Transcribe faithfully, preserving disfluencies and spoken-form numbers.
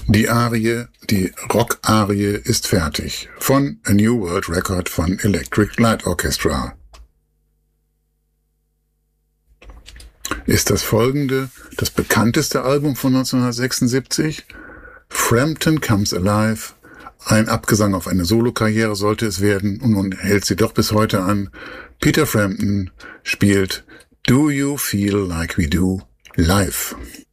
Die Arie, die Rock-Arie ist fertig. Von A New World Record von Electric Light Orchestra. Ist das folgende das bekannteste Album von neunzehnhundertsechsundsiebzig? Frampton Comes Alive. Ein Abgesang auf eine Solokarriere sollte es werden und nun hält sie doch bis heute an. Peter Frampton spielt Do You Feel Like We Do live.